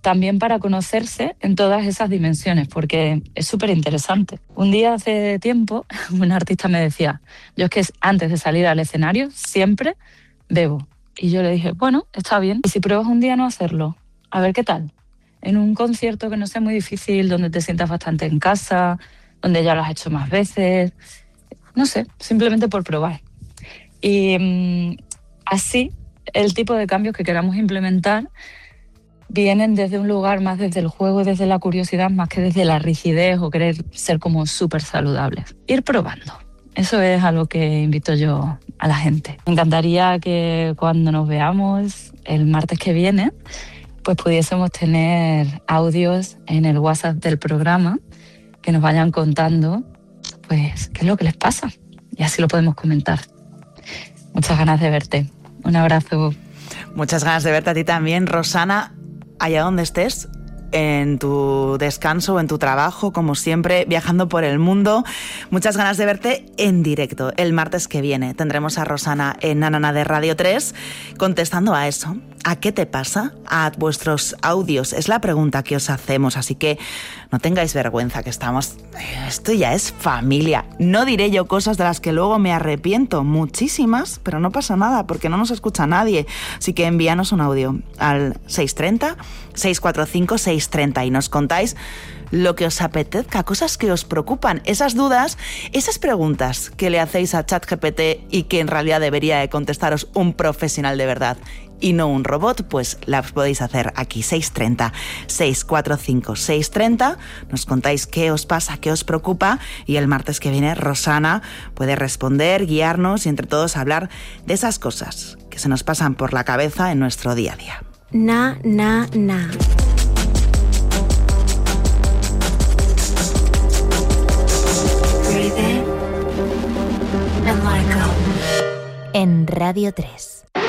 también para conocerse en todas esas dimensiones, porque es súper interesante. Un día hace tiempo, un artista me decía, yo es que antes de salir al escenario siempre bebo. Y yo le dije, bueno, está bien. ¿Y si pruebas un día no hacerlo? A ver qué tal. En un concierto que no sea muy difícil, donde te sientas bastante en casa, donde ya lo has hecho más veces, no sé, simplemente por probar. Y así, el tipo de cambios que queramos implementar vienen desde un lugar más desde el juego, desde la curiosidad, más que desde la rigidez o querer ser como súper saludables. Ir probando. Eso es a lo que invito yo a la gente. Me encantaría que cuando nos veamos el martes que viene, pues pudiésemos tener audios en el WhatsApp del programa que nos vayan contando pues qué es lo que les pasa y así lo podemos comentar. Muchas ganas de verte. Un abrazo. Muchas ganas de verte a ti también, Rosana, allá donde estés, en tu descanso o en tu trabajo, como siempre, viajando por el mundo. Muchas ganas de verte en directo. El martes que viene tendremos a Rosana en Nanana de Radio 3 contestando a eso. ¿A qué te pasa? A vuestros audios. Es la pregunta que os hacemos, así que no tengáis vergüenza, que estamos... Esto ya es familia. No diré yo cosas de las que luego me arrepiento, muchísimas, pero no pasa nada porque no nos escucha nadie. Así que envíanos un audio al 630-645-630 y nos contáis lo que os apetezca, cosas que os preocupan, esas dudas, esas preguntas que le hacéis a ChatGPT y que en realidad debería de contestaros un profesional de verdad y no un robot, pues las podéis hacer aquí, 630-645-630. Nos contáis qué os pasa, qué os preocupa y el martes que viene Rosana puede responder, guiarnos y entre todos hablar de esas cosas que se nos pasan por la cabeza en nuestro día a día. Na. En Radio 3.